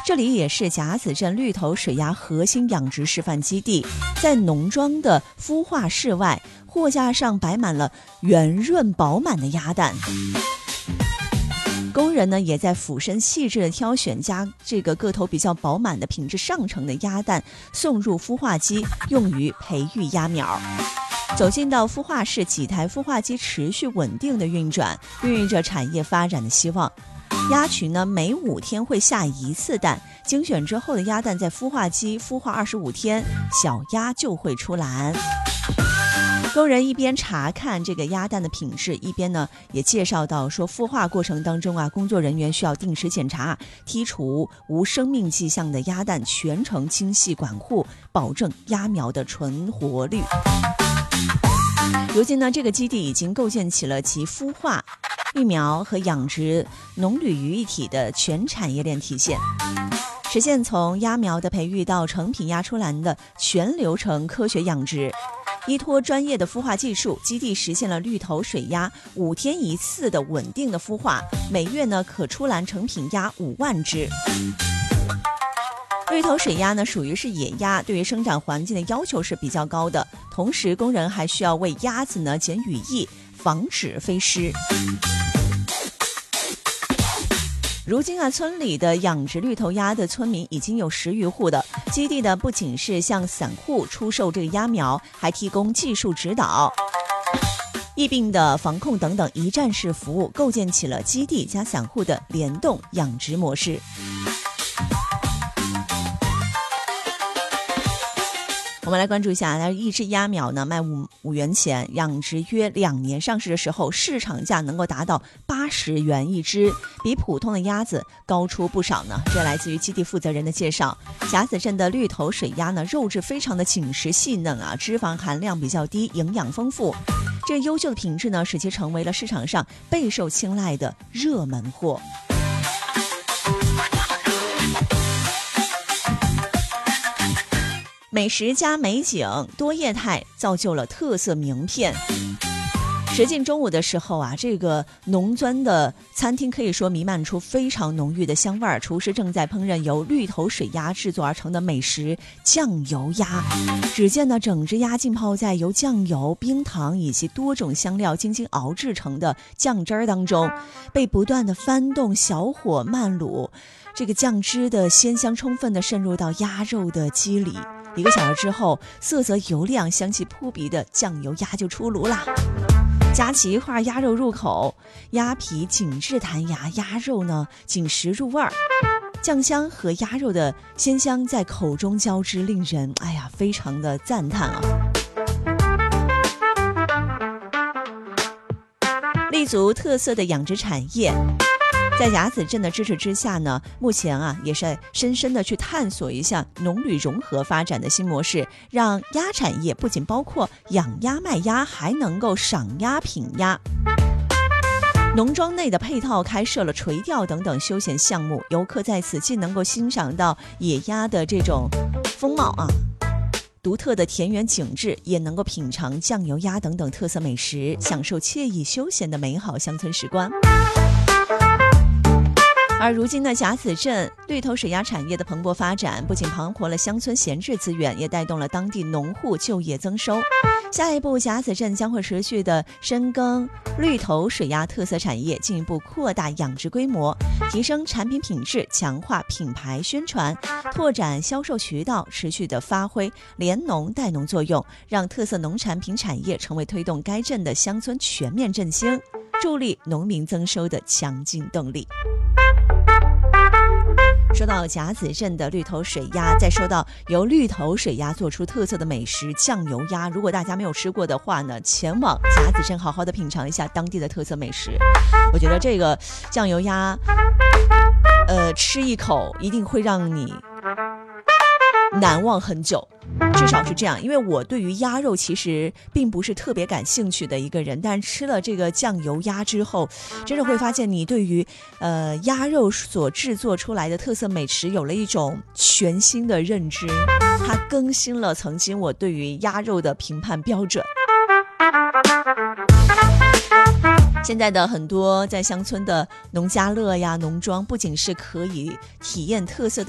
这里也是甲子镇绿头水鸭核心养殖示范基地，在农庄的孵化室外，货架上摆满了圆润饱满的鸭蛋。工人呢也在俯身细致的挑选这个个头比较饱满的品质上乘的鸭蛋，送入孵化机，用于培育鸭苗。走进到孵化室，几台孵化机持续稳定的运转，孕育着产业发展的希望。鸭群呢每5天会下1次蛋，精选之后的鸭蛋在孵化机孵化25天，小鸭就会出栏。工人一边查看这个鸭蛋的品质，一边呢也介绍到说，孵化过程当中工作人员需要定时检查，剔除无生命迹象的鸭蛋，全程精细管护，保证鸭苗的存活率。如今呢，这个基地已经构建起了集孵化、育苗和养殖、农旅于一体的全产业链体现，实现从鸭苗的培育到成品鸭出栏的全流程科学养殖。依托专业的孵化技术，基地实现了绿头水鸭5天1次的稳定的孵化，每月呢可出栏成品鸭5万只。绿头水鸭呢属于是野鸭，对于生长环境的要求是比较高的，同时工人还需要为鸭子呢剪羽翼，防止飞失。如今村里的养殖绿头鸭的村民已经有10余户的。基地呢不仅是向散户出售这个鸭苗，还提供技术指导、疫病的防控等等一站式服务，构建起了基地加散户的联动养殖模式。我们来关注一下，一只鸭苗呢卖5元钱，养殖约2年，上市的时候市场价能够达到80元一只，比普通的鸭子高出不少呢。这来自于基地负责人的介绍。甲子镇的绿头水鸭呢，肉质非常的紧实细嫩脂肪含量比较低，营养丰富。这优秀的品质呢，使其成为了市场上备受青睐的热门货。美食加美景，多业态造就了特色名片。时近中午的时候这个农庄的餐厅可以说弥漫出非常浓郁的香味儿。厨师正在烹饪由绿头水鸭制作而成的美食酱油鸭。只见呢，整只鸭浸泡在由酱油、冰糖以及多种香料精心熬制成的酱汁儿当中，被不断的翻动，小火慢卤，这个酱汁的鲜香充分的渗入到鸭肉的肌里。1个小时之后，色泽油亮、香气扑鼻的酱油鸭就出炉啦。夹起一块鸭肉入口，鸭皮紧致弹牙，鸭肉呢紧实入味儿，酱香和鸭肉的鲜香在口中交织，令人非常的赞叹立足特色的养殖产业，在甲子镇的支持之下呢，目前也是深深的去探索一下农旅融合发展的新模式，让鸭产业不仅包括养鸭卖鸭，还能够赏鸭品鸭。农庄内的配套开设了垂钓等等休闲项目，游客在此既能够欣赏到野鸭的这种风貌独特的田园景致，也能够品尝酱油鸭等等特色美食，享受惬意休闲的美好乡村时光。而如今呢，甲子镇绿头水鸭产业的蓬勃发展，不仅盘活了乡村闲置资源，也带动了当地农户就业增收。下一步，甲子镇将会持续的深耕绿头水鸭特色产业，进一步扩大养殖规模，提升产品品质，强化品牌宣传，拓展销售渠道，持续的发挥联农带农作用，让特色农产品产业成为推动该镇的乡村全面振兴，助力农民增收的强劲动力。说到甲子镇的绿头水鸭，再说到由绿头水鸭做出特色的美食酱油鸭，如果大家没有吃过的话呢，前往甲子镇好好的品尝一下当地的特色美食。我觉得这个酱油鸭吃一口一定会让你难忘很久，至少是这样。因为我对于鸭肉其实并不是特别感兴趣的一个人，但吃了这个酱油鸭之后，真的会发现你对于鸭肉所制作出来的特色美食有了一种全新的认知，它更新了曾经我对于鸭肉的评判标准。现在的很多在乡村的农家乐呀、农庄，不仅是可以体验特色的